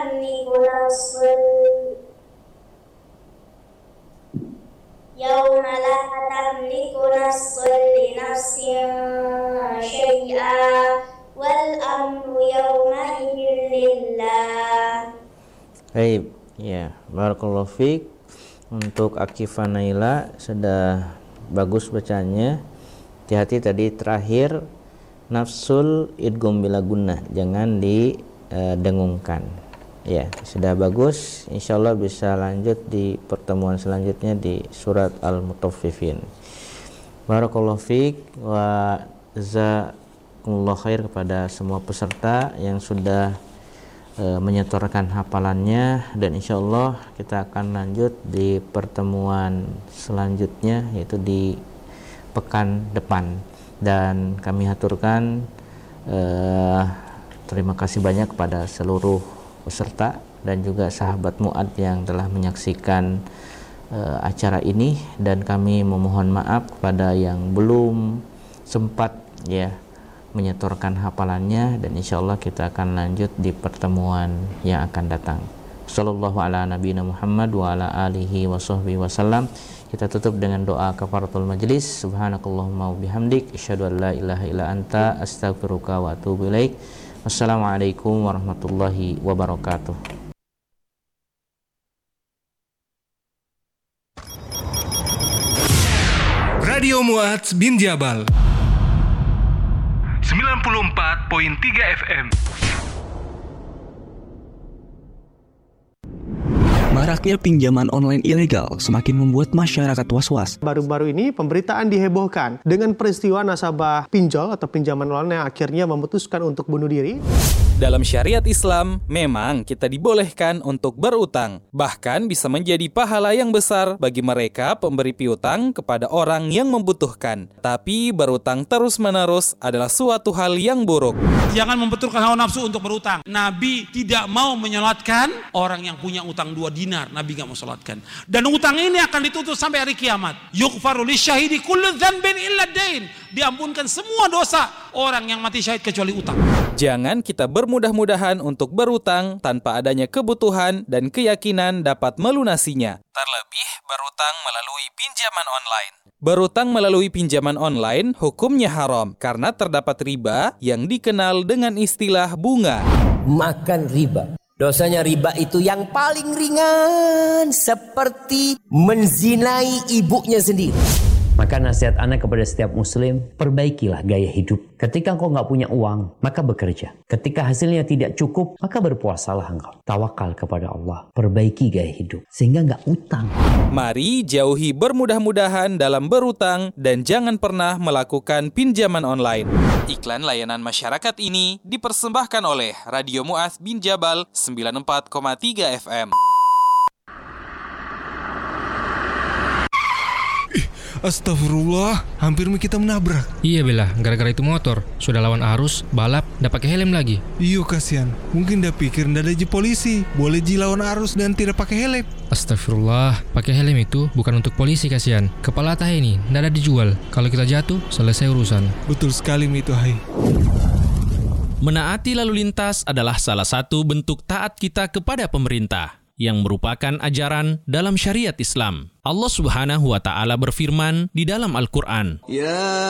tamliku nafsun Yawma la tamliku nafsun li nafsin syai'a wal amru yawma idhin lillah. Baik, ya, barakallahu fiik. Untuk Akifah Naila sudah bagus bacanya. Hati-hati tadi terakhir nafsul idgham bila gunnah, jangan didengungkan. Ya, sudah bagus. Insyaallah bisa lanjut di pertemuan selanjutnya di surat Al-Mutaffifin. Barakallahu fiik wa jazakumullah khair kepada semua peserta yang sudah menyetorkan hafalannya, dan insyaallah kita akan lanjut di pertemuan selanjutnya yaitu di pekan depan. Dan kami haturkan terima kasih banyak kepada seluruh peserta dan juga sahabat Mu'ad yang telah menyaksikan acara ini, dan kami memohon maaf kepada yang belum sempat menyetorkan hafalannya, dan insyaallah kita akan lanjut di pertemuan yang akan datang. Sallallahu ala nabiyina Muhammad wa ala alihi wa sahbihi wasallam. Kita tutup dengan doa kafaratul majlis. Subhanakallahumma wa bihamdik asyhadu an la ilaha illa anta astaghfiruka wa atubu ilaik. Wassalamualaikum warahmatullahi wabarakatuh. Radio Mu'adz bin Jabal 94.3 FM. Maraknya pinjaman online ilegal semakin membuat masyarakat was-was. Baru-baru ini pemberitaan dihebohkan dengan peristiwa nasabah pinjol atau pinjaman online yang akhirnya memutuskan untuk bunuh diri. Dalam syariat Islam, memang kita dibolehkan untuk berutang. Bahkan bisa menjadi pahala yang besar bagi mereka pemberi piutang kepada orang yang membutuhkan. Tapi berutang terus-menerus adalah suatu hal yang buruk. Jangan membenturkan hawa nafsu untuk berutang. Nabi tidak mau menyolatkan orang yang punya utang 2 dinar. Nabi gak mau solatkan. Dan utang ini akan ditutup sampai hari kiamat. Yughfaru lisyahidi kullu dzanbin illa dain. Diampunkan semua dosa orang yang mati syahid kecuali utang. Jangan kita bermudah-mudahan untuk berutang tanpa adanya kebutuhan dan keyakinan dapat melunasinya. Terlebih berutang melalui pinjaman online. Berutang melalui pinjaman online hukumnya haram karena terdapat riba yang dikenal dengan istilah bunga. Makan riba. Dosanya riba itu yang paling ringan, seperti menzinai ibunya sendiri. Maka nasihat anak kepada setiap muslim, perbaikilah gaya hidup. Ketika engkau nggak punya uang, maka bekerja. Ketika hasilnya tidak cukup, maka berpuasalah engkau. Tawakal kepada Allah, perbaiki gaya hidup, sehingga nggak utang. Mari jauhi bermudah-mudahan dalam berutang dan jangan pernah melakukan pinjaman online. Iklan layanan masyarakat ini dipersembahkan oleh Radio Mu'adz bin Jabal 94,3 FM. Astagfirullah, hampir kita menabrak. Iya Bella, gara-gara itu motor. Sudah lawan arus, balap, ndak pakai helm lagi. Iyo kasihan, mungkin dia pikir ndak ada polisi. Boleh lawan arus dan tidak pakai helm. Astagfirullah, pakai helm itu bukan untuk polisi kasihan. Kepala tah ini ndak ada dijual. Kalau kita jatuh, selesai urusan. Betul sekali itu, hai. Menaati lalu lintas adalah salah satu bentuk taat kita kepada pemerintah yang merupakan ajaran dalam syariat Islam. Allah Subhanahu wa taala berfirman di dalam Al-Qur'an,